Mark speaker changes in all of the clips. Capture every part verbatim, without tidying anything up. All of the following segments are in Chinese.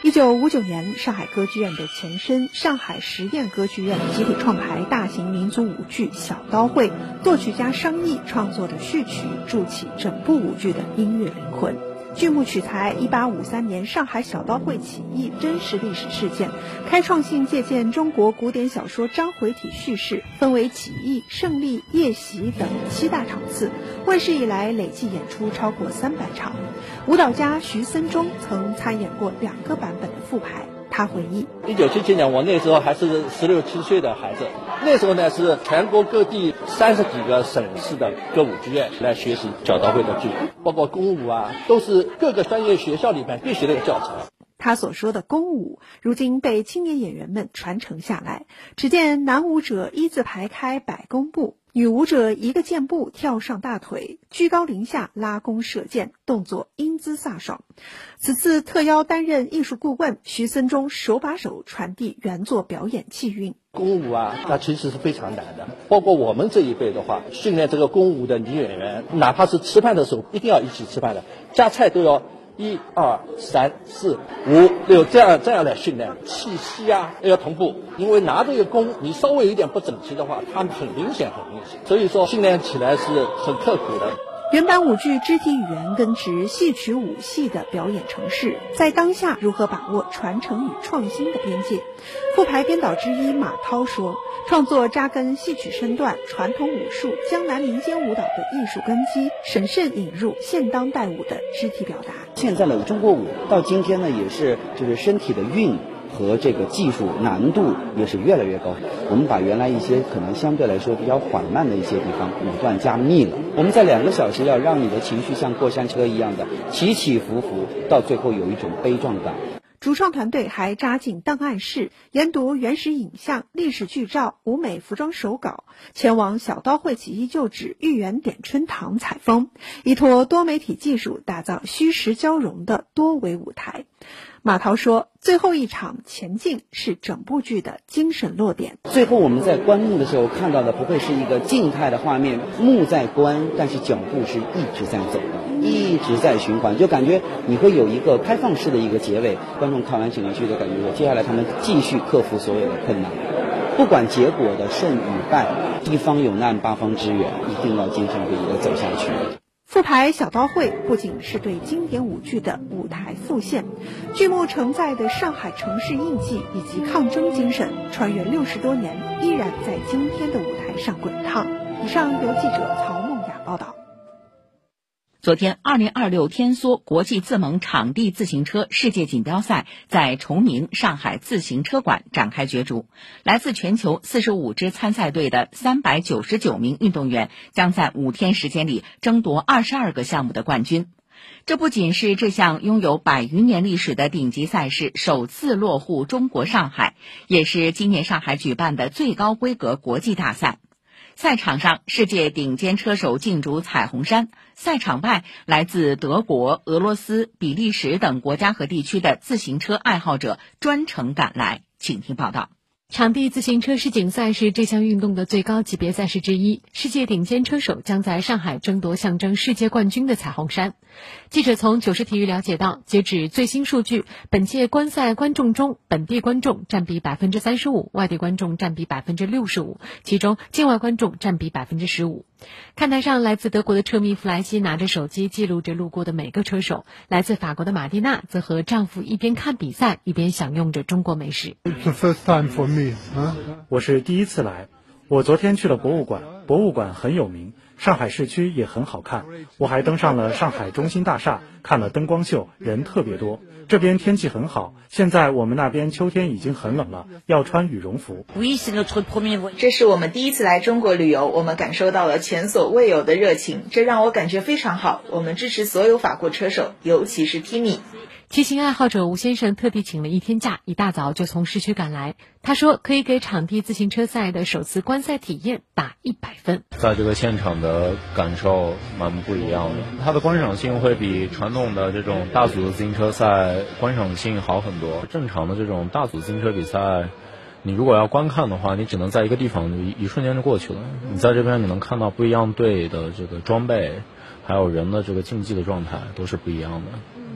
Speaker 1: 一九五九年，上海歌剧院的前身上海实验歌剧院集体创排大型民族舞剧《小刀会》，作曲家商议创作的序曲，筑起整部舞剧的音乐灵魂。剧目取材一八五三年上海小刀会起义真实历史事件，开创性借鉴中国古典小说章回体叙事，分为起义、胜利、夜袭等七大场次。问世以来，累计演出超过三百场。舞蹈家徐森中曾参演过两个版本的复排。他回忆，
Speaker 2: 一九七七年，我那时候还是十六七岁的孩子，那时候呢是全国各地三十几个省市的歌舞剧院来学习小刀会的剧，包括宫舞啊，都是各个专业学校里面必须的教材。
Speaker 1: 他所说的宫舞，如今被青年演员们传承下来。只见男舞者一字排开百弓步，女舞者一个箭步跳上大腿，居高临下拉弓射箭，动作英姿飒爽。此次特邀担任艺术顾问，徐森中手把手传递原作表演气韵。
Speaker 2: 宫舞啊，它其实是非常难的，包括我们这一辈的话，训练这个宫舞的女演员，哪怕是吃饭的时候一定要一起吃饭的，夹菜都要一二三四五六这样这样来训练，气息啊要同步，因为拿这个弓你稍微有点不整齐的话，它很明显很明显，所以说训练起来是很刻苦的。
Speaker 1: 原版舞剧肢体语言根植戏曲舞戏的表演程式，在当下如何把握传承与创新的边界？复排编导之一马涛说，创作扎根戏曲身段、传统武术、江南民间舞蹈的艺术根基，审慎引入现当代舞的肢体表达。
Speaker 3: 现在的中国舞到今天呢，也是就是身体的韵和这个技术难度也是越来越高。我们把原来一些可能相对来说比较缓慢的一些地方舞段加密了。我们在两个小时要让你的情绪像过山车一样的起起伏伏，到最后有一种悲壮感。
Speaker 1: 主创团队还扎进档案室，研读原始影像、历史剧照、舞美服装手稿，前往小刀会起义旧址豫园点春堂采风，依托多媒体技术打造虚实交融的多维舞台。马涛说，最后一场前进是整部剧的精神落点。
Speaker 3: 最后我们在观幕的时候看到的不会是一个静态的画面，幕在观，但是脚步是一直在走的，一直在循环，就感觉你会有一个开放式的一个结尾，观众看完整个剧的感觉，接下来他们继续克服所有的困难，不管结果的胜与败，一方有难八方支援，一定要坚强不移地走下去。
Speaker 1: 复排小刀会不仅是对经典舞剧的舞台复现，剧目承载的上海城市印记以及抗争精神，穿越六十多年，依然在今天的舞台上滚烫。以上由记者曹梦雅报道。
Speaker 4: 昨天，二零二六天梭国际自蒙场地自行车世界锦标赛在崇明上海自行车馆展开角逐。来自全球四十五支参赛队的三百九十九名运动员将在五天时间里争夺二十二个项目的冠军。这不仅是这项拥有百余年历史的顶级赛事首次落户中国上海，也是今年上海举办的最高规格国际大赛。赛场上，世界顶尖车手竞逐彩虹山；赛场外，来自德国、俄罗斯、比利时等国家和地区的自行车爱好者专程赶来。请听报道。
Speaker 5: 场地自行车世锦赛是这项运动的最高级别赛事之一，世界顶尖车手将在上海争夺象征世界冠军的彩虹山。记者从九十体育了解到，截止最新数据，本届观赛观众中，本地观众占比百分之三十五，外地观众占比百分之六十五，其中境外观众占比百分之十五。看台上，来自德国的车迷弗莱西拿着手机记录着路过的每个车手，来自法国的马蒂娜则和丈夫一边看比赛，一边享用着中国美食。
Speaker 6: It's the first time for me, huh?
Speaker 7: 我是第一次来，我昨天去了博物馆，博物馆很有名，上海市区也很好看，我还登上了上海中心大厦，看了灯光秀，人特别多。这边天气很好，现在我们那边秋天已经很冷了，要穿羽绒服。
Speaker 8: 这是我们第一次来中国旅游，我们感受到了前所未有的热情，这让我感觉非常好。我们支持所有法国车手，尤其是 Timmy。
Speaker 5: 骑行爱好者吴先生特地请了一天假，一大早就从市区赶来。他说可以给场地自行车赛的首次观赛体验打一百分。
Speaker 9: 在这个现场的感受蛮不一样的，它的观赏性会比传统的这种大组的自行车赛观赏性好很多。正常的这种大组自行车比赛，你如果要观看的话，你只能在一个地方一一瞬间就过去了。你在这边你能看到不一样队的这个装备，还有人的这个竞技的状态都是不一样的。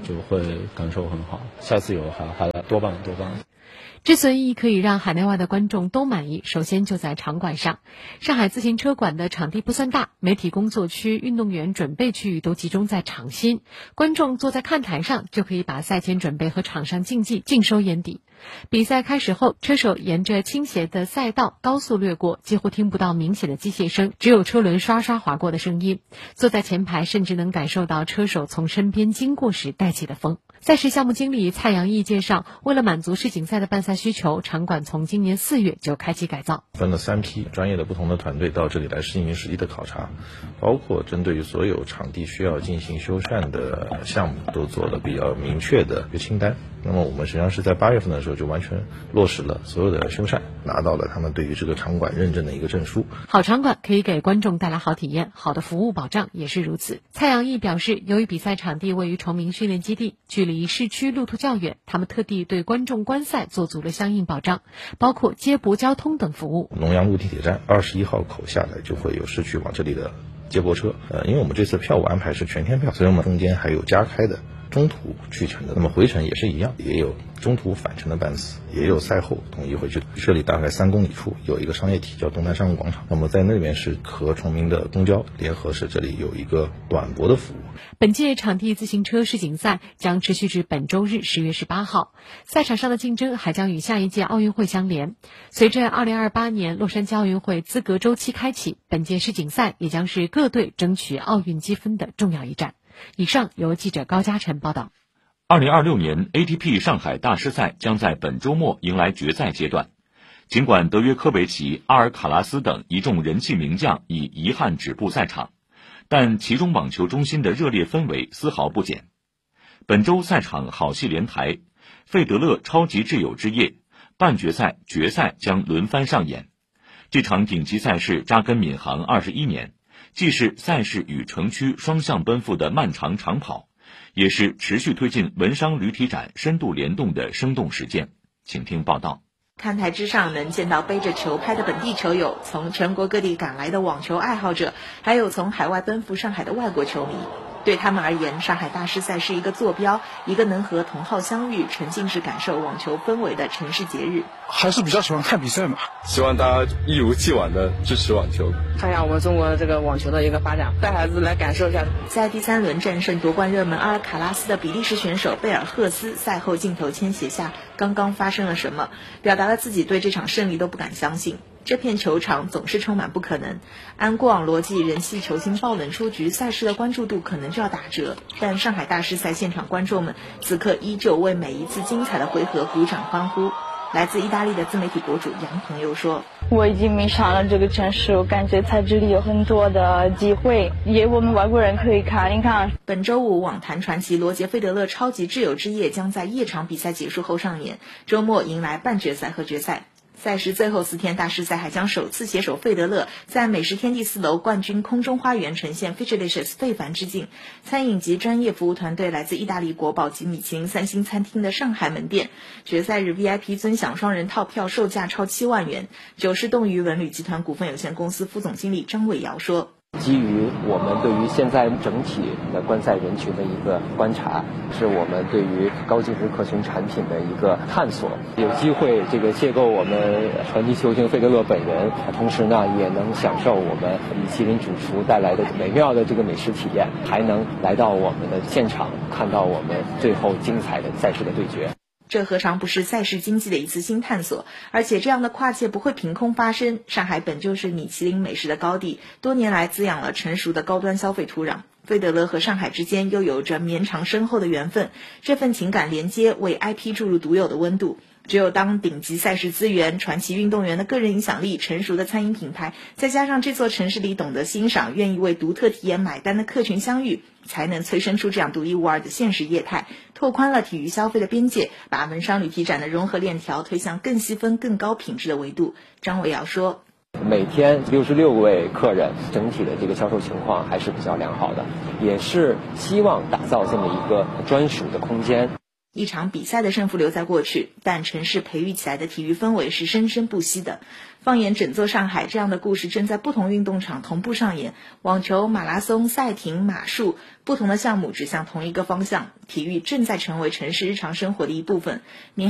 Speaker 9: 就会感受很好。下次有还还来，多办多办。
Speaker 5: 之所以可以让海内外的观众都满意，首先就在场馆上。上海自行车馆的场地不算大，媒体工作区、运动员准备区域都集中在场心，观众坐在看台上就可以把赛前准备和场上竞技尽收眼底。比赛开始后，车手沿着倾斜的赛道高速掠过，几乎听不到明显的机械声，只有车轮刷刷划过的声音。坐在前排甚至能感受到车手从身边经过时带起的风。赛事项目经理蔡阳毅介绍，为了满足世锦赛的办赛需求，场馆从今年四月就开启改造，
Speaker 10: 分了三批专业的不同的团队到这里来进行实地的考察，包括针对于所有场地需要进行修缮的项目都做了比较明确的一个清单。那么我们实际上是在八月份的时候就完全落实了所有的修缮，拿到了他们对于这个场馆认证的一个证书。
Speaker 5: 好场馆可以给观众带来好体验，好的服务保障也是如此。蔡阳毅表示，由于比赛场地位于崇明训练基地，距离市区路途较远，他们特地对观众观赛做足了相应保障，包括接驳交通等服务。
Speaker 10: 龙阳路地铁站二十一号口下来就会有市区往这里的接驳车，呃，因为我们这次票务安排是全天票，所以我们中间还有加开的中途去程的，那么回程也是一样，也有中途返程的班次，也有赛后统一回去。这里大概三公里处有一个商业体叫东单商务广场，那么在那边是和崇明的公交联合，是这里有一个短驳的服务。
Speaker 5: 本届场地自行车世锦赛将持续至本周日十月十八号，赛场上的竞争还将与下一届奥运会相连。随着二零二八年洛杉矶奥运会资格周期开启，本届世锦赛也将是各队争取奥运积分的重要一战。以上由记者高嘉晨报道。
Speaker 11: 二零二六年 A T P 上海大师赛将在本周末迎来决赛阶段。尽管德约科维奇、阿尔卡拉斯等一众人气名将已遗憾止步赛场，但其中网球中心的热烈氛围丝毫不减。本周赛场好戏连台，费德勒超级挚友之夜，半决赛、决赛将轮番上演。这场顶级赛事扎根闵行二十一年，既是赛事与城区双向奔赴的漫长长跑，也是持续推进文商旅体展深度联动的生动实践。请听报道。
Speaker 8: 看台之上能见到背着球拍的本地球友，从全国各地赶来的网球爱好者，还有从海外奔赴上海的外国球迷。对他们而言，上海大师赛是一个坐标，一个能和同好相遇、沉浸式感受网球氛围的城市节日。
Speaker 6: 还是比较喜欢看比赛嘛，
Speaker 12: 希望大家一如既往的支持网球，
Speaker 13: 看一下我们中国这个网球的一个发展，带孩子来感受一下。
Speaker 8: 在第三轮战胜夺冠热门阿尔卡拉斯的比利时选手贝尔赫斯赛后镜头牵写下刚刚发生了什么，表达了自己对这场胜利都不敢相信。这片球场总是充满不可能，按过往逻辑，人气球星爆冷出局，赛事的关注度可能就要打折。但上海大师赛现场观众们此刻依旧为每一次精彩的回合鼓掌欢呼。来自意大利的自媒体博主杨朋友说，
Speaker 14: 我已经迷上了这个城市，我感觉在这里有很多的机会，也我们外国人可以看一看。
Speaker 8: 本周五，网坛传奇罗杰费德勒超级挚友之夜将在夜场比赛结束后上演，周末迎来半决赛和决赛。赛事最后四天，大师赛还将首次携手费德勒在美食天地四楼冠军空中花园呈现 Featurelicious 非凡之境。餐饮及专业服务团队来自意大利国宝级米其林三星餐厅的上海门店。决赛日 V I P 尊享双人套票售价超七万元。九世动娱文旅集团股份有限公司副总经理张伟尧说，
Speaker 15: 基于我们对于现在整体的观赛人群的一个观察，是我们对于高净值可循产品的一个探索。有机会这个邂逅我们传奇球星费德勒本人，同时呢也能享受我们米其林主厨带来的美妙的这个美食体验，还能来到我们的现场看到我们最后精彩的赛事的对决。
Speaker 8: 这何尝不是赛事经济的一次新探索？而且这样的跨界不会凭空发生。上海本就是米其林美食的高地，多年来滋养了成熟的高端消费土壤。费德勒和上海之间又有着绵长深厚的缘分，这份情感连接为 I P 注入独有的温度。只有当顶级赛事资源、传奇运动员的个人影响力、成熟的餐饮品牌，再加上这座城市里懂得欣赏、愿意为独特体验买单的客群相遇，才能催生出这样独一无二的现实业态，拓宽了体育消费的边界，把文商旅体展的融合链条推向更细分、更高品质的维度。张伟尧说，
Speaker 15: 每天六十六位客人，整体的这个销售情况还是比较良好的，也是希望打造这么一个专属的空间。
Speaker 8: 一场比赛的胜负留在过去，但城市培育起来的体育氛围是生生不息的。放眼整座上海，这样的故事正在不同运动场同步上演。网球、马拉松、赛艇、马术，不同的项目指向同一个方向，体育正在成为城市日常生活的一部分。您